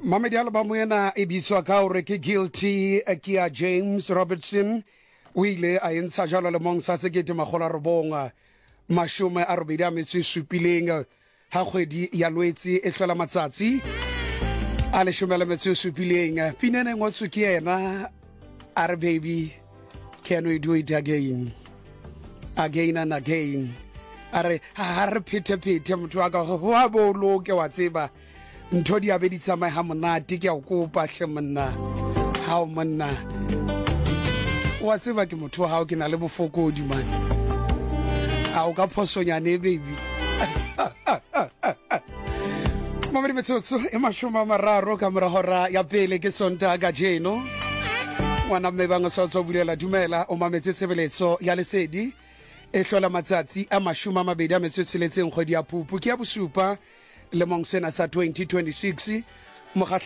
Mamedi album ena e bitswa ka hore ke Guilty ke ya James Robertson o ile a entsha jalo le mong sa 1987 ha kgwedi ya Lwetse e hlola matsatsi a 17 pinene ngotswe ke yena are baby can we do it again and again are ha re phete motho wa ka wa boloke wa tseba ntho di abedi tsamai ha monate ke a kopa hle monna ha o monna wa tseba ke motho ha o ke na le bofokodi man a o ka phosonyane baby Mamedi metsotso e mashoma mararo ka mora hora ya pele ke Sontaga jeno wana mme ba ngasa tswa bulela dumela o mametse tshebeletso ya lesedi e hlola matsatsi a mashoma mabedi a metsotsheletseng kgwedi ya Phupu ke ya bosupa le mong sena sa 2026